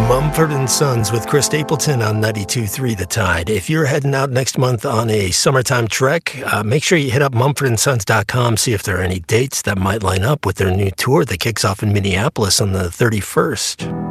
Mumford & Sons with Chris Stapleton on 92.3 The Tide. If you're heading out next month on a summertime trek, make sure you hit up mumfordandsons.com, see if there are any dates that might line up with their new tour that kicks off in Minneapolis on the 31st.